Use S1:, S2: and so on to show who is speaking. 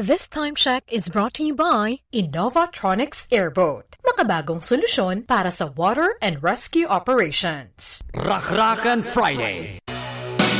S1: This time check is brought to you by Innovatronics Airboat. Makabagong solusyon para sa water and rescue operations.
S2: Rock Friday.